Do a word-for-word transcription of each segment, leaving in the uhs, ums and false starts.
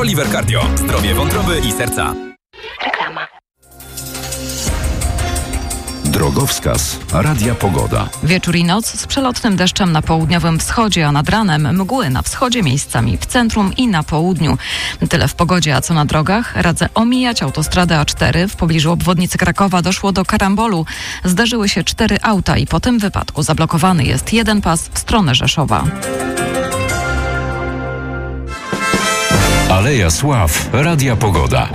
ProLiver Cardio. Zdrowie wątroby i serca. Reklama. Drogowskaz Radia Pogoda. Wieczór i noc z przelotnym deszczem na południowym wschodzie, a nad ranem mgły na wschodzie, miejscami w centrum i na południu. Tyle w pogodzie, a co na drogach? Radzę omijać autostradę A cztery. W pobliżu obwodnicy Krakowa doszło do karambolu. Zdarzyły się cztery auta i po tym wypadku zablokowany jest jeden pas w stronę Rzeszowa. Aleja Sław Radia Pogoda.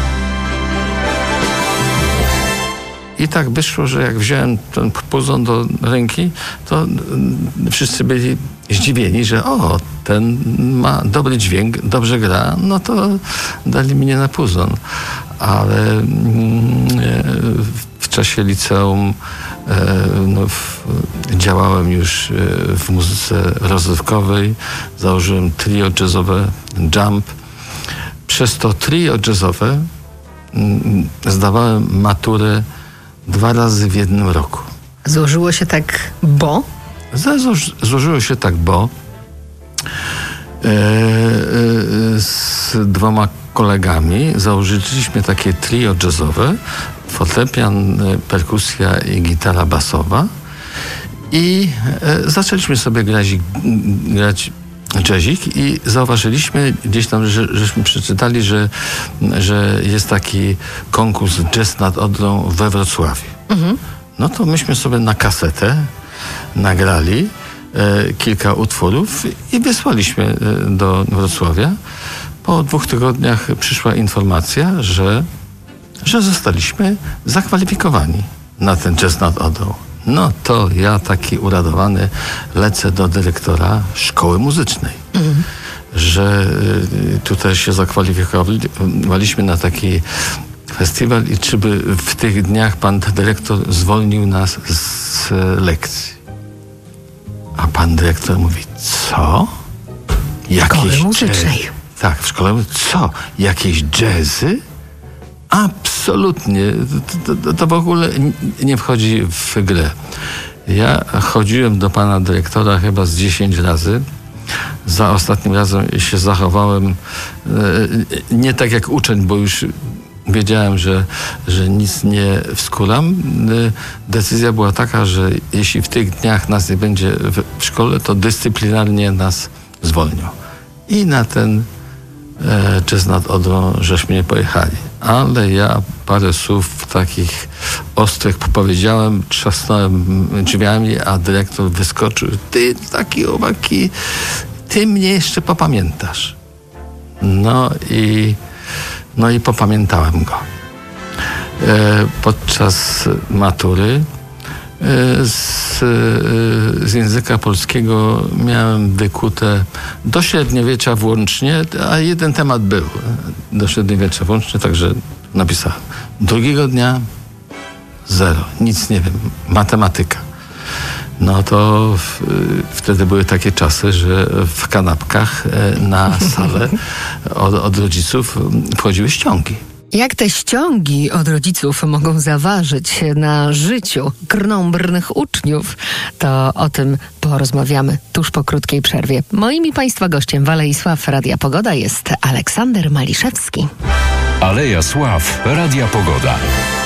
I tak wyszło, że jak wziąłem ten puzon do ręki, to wszyscy byli zdziwieni, że o, ten ma dobry dźwięk, dobrze gra, no to dali mnie na puzon. Ale mm, w czasie liceum e, no, w, działałem już w muzyce rozrywkowej, założyłem trio jazzowe Jump. Przez to trio jazzowe mm, zdawałem maturę dwa razy w jednym roku. Złożyło się tak, bo? Zło- złożyło się tak, bo e, e, z dwoma kolegami założyliśmy takie trio jazzowe, fortepian, perkusja i gitara basowa i e, zaczęliśmy sobie grać, grać jazzik i zauważyliśmy gdzieś tam, że, żeśmy przeczytali, że, że jest taki konkurs Jazz nad Odrą we Wrocławiu. Mhm. No to myśmy sobie na kasetę nagrali e, kilka utworów i wysłaliśmy e, do Wrocławia. Po dwóch tygodniach przyszła informacja, że, że zostaliśmy zakwalifikowani na ten Jazz nad Odrą. No to ja taki uradowany lecę do dyrektora szkoły muzycznej, mhm. że tutaj się zakwalifikowaliśmy na taki festiwal i czy by w tych dniach pan dyrektor zwolnił nas z lekcji. A pan dyrektor mówi, co? Jakieś szkoły muzycznej. Jazz... Tak, w szkole. Co? Jakieś jazzy? Absolutnie. To, to, to w ogóle nie wchodzi w grę. Ja chodziłem do pana dyrektora chyba z dziesięć razy. Za ostatnim razem się zachowałem e, nie tak jak uczeń, bo już wiedziałem, że, że nic nie wskulam. E, decyzja była taka, że jeśli w tych dniach nas nie będzie w, w szkole, to dyscyplinarnie nas zwolnią. I na ten e, Jazz nad Odrą żeśmy nie pojechali. Ale ja parę słów takich ostrych powiedziałem, trzasnąłem drzwiami, a dyrektor wyskoczył. Ty taki owaki, ty mnie jeszcze popamiętasz. No i, no i popamiętałem go. E, podczas matury e, z, e, z języka polskiego miałem wykute do średniowiecza włącznie, a jeden temat był do średniowiecza włącznie, także napisałem. Drugiego dnia zero, nic nie wiem, matematyka. No to w, wtedy były takie czasy, że w kanapkach na salę od, od rodziców wchodziły ściągi. Jak te ściągi od rodziców mogą zaważyć na życiu krnąbrnych uczniów, to o tym porozmawiamy tuż po krótkiej przerwie. Moim i Państwa gościem w Alei Sław Radia Pogoda jest Aleksander Maliszewski. Aleja Sław Radia Pogoda.